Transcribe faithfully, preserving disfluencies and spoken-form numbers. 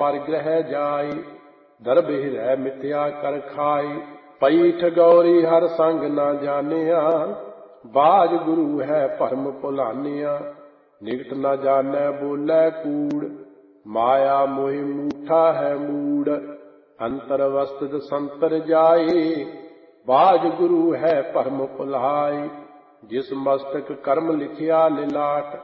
पर ग्रह जाय। दरबे रह मिथ्या कर खाय। पई ठगौरी हर संग ना जानिया। बाज गुरु है भरम भुलानिया। निगट न जानै बोलै कूड़। माया मोहि मूठा है मूड़। अंतर अवस्थित संतर जाए। बाज गुरु है भरम भुलाय। जिस मस्तक कर्म लिखिया लिलाट।